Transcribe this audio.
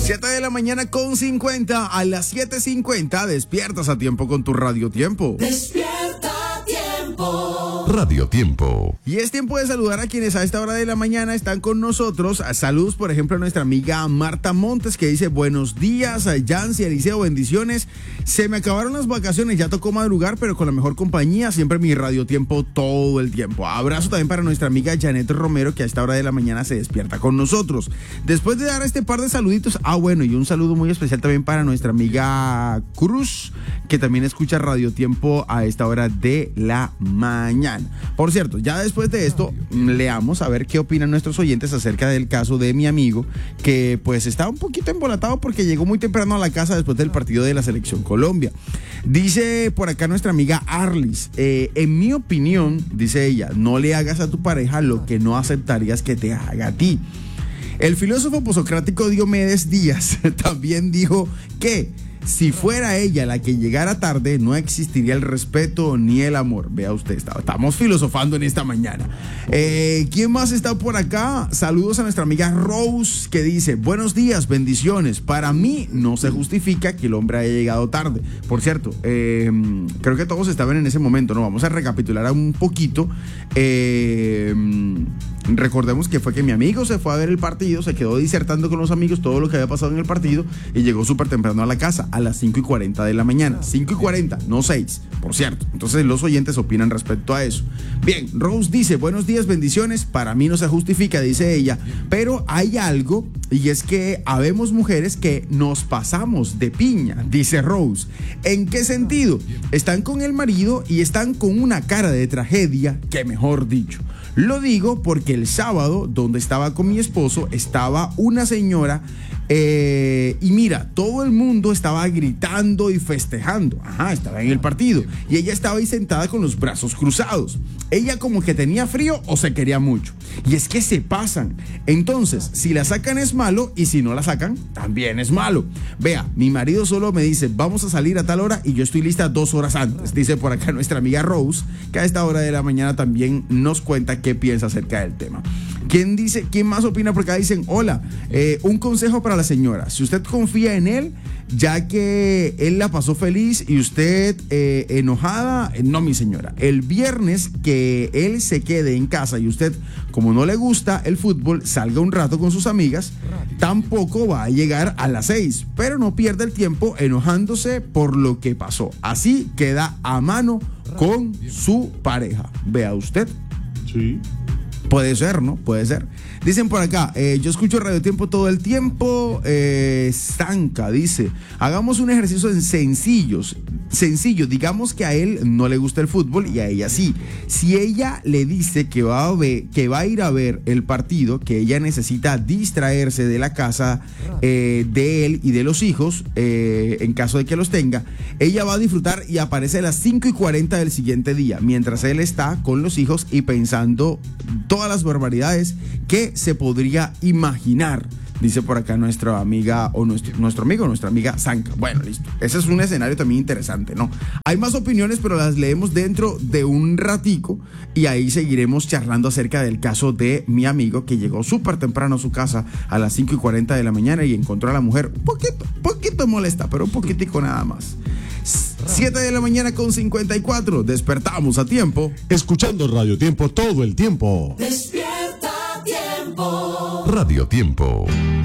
7 de la mañana con 50, a las 7:50 despiertas a tiempo con tu Radio Tiempo. Despierta a tiempo. Radio Tiempo. Y es tiempo de saludar a quienes a esta hora de la mañana están con nosotros. Saludos, por ejemplo, a nuestra amiga Marta Montes, que dice: buenos días, a Yancy, Eliseo, bendiciones. Se me acabaron las vacaciones, ya tocó madrugar, pero con la mejor compañía, siempre mi Radio Tiempo todo el tiempo. Abrazo también para nuestra amiga Janet Romero, que a esta hora de la mañana se despierta con nosotros. Después de dar este par de saluditos, bueno, y un saludo muy especial también para nuestra amiga Cruz, que también escucha Radio Tiempo a esta hora de la mañana. Por cierto, ya después de esto, leamos a ver qué opinan nuestros oyentes acerca del caso de mi amigo, que pues está un poquito embolatado porque llegó muy temprano a la casa después del partido de la Selección Colombia. Dice por acá nuestra amiga Arlis, en mi opinión, dice ella, no le hagas a tu pareja lo que no aceptarías que te haga a ti. El filósofo posocrático Diomedes Díaz también dijo que si fuera ella la que llegara tarde, no existiría el respeto ni el amor. Vea usted, estamos filosofando en esta mañana. ¿Quién más está por acá? Saludos a nuestra amiga Rose, que dice: buenos días, bendiciones. Para mí no se justifica que el hombre haya llegado tarde. Por cierto, creo que todos estaban en ese momento, ¿no? Vamos a recapitular un poquito. Recordemos que fue que mi amigo se fue a ver el partido, se quedó disertando con los amigos todo lo que había pasado en el partido y llegó súper temprano a la casa, a las 5:40 de la mañana. 5:40, no 6, por cierto. Entonces los oyentes opinan respecto a eso. Bien, Rose dice: buenos días, bendiciones. Para mí no se justifica, dice ella, pero hay algo, y es que habemos mujeres que nos pasamos de piña, dice Rose. ¿En qué sentido? Están con el marido y están con una cara de tragedia, que mejor dicho. Lo digo porque el sábado, donde estaba con mi esposo, estaba una señora y mira, todo el mundo estaba gritando y festejando. Estaba en el partido y ella estaba ahí sentada con los brazos cruzados. Ella como que tenía frío o se quería mucho. Y es que se pasan. Entonces, si la sacan es malo y si no la sacan, también es malo. Vea, mi marido solo me dice: vamos a salir a tal hora y yo estoy lista 2 horas antes. Dice por acá nuestra amiga Rose, que a esta hora de la mañana también nos cuenta qué piensa acerca del tema. ¿Quién más opina? Porque acá dicen: hola, un consejo para la señora. Si usted confía en él, ya que él la pasó feliz y usted enojada, no, mi señora. El viernes que él se quede en casa y usted, como no le gusta el fútbol, salga un rato con sus amigas, tampoco va a llegar a las 6, pero no pierda el tiempo enojándose por lo que pasó. Así queda a mano con su pareja. Vea usted. Sí. Puede ser, ¿no? Puede ser. Dicen por acá, yo escucho Radio Tiempo todo el tiempo. Zanca dice: hagamos un ejercicio sencillo. Digamos que a él no le gusta el fútbol y a ella sí. Si ella le dice que va a ir a ver el partido, que ella necesita distraerse de la casa de él y de los hijos, en caso de que los tenga, ella va a disfrutar y aparece a las 5:40 del siguiente día, mientras él está con los hijos y pensando todas las barbaridades que se podría imaginar. Dice por acá nuestra amiga o nuestro amigo, nuestra amiga Zanca. Bueno, listo. Ese es un escenario también interesante, ¿no? Hay más opiniones, pero las leemos dentro de un ratico y ahí seguiremos charlando acerca del caso de mi amigo, que llegó súper temprano a su casa a las 5:40 de la mañana y encontró a la mujer un poquito molesta, pero un poquitico nada más. 7 de la mañana con 54. Despertamos a tiempo. Escuchando Radio Tiempo todo el tiempo. Despierta a tiempo. Radio Tiempo.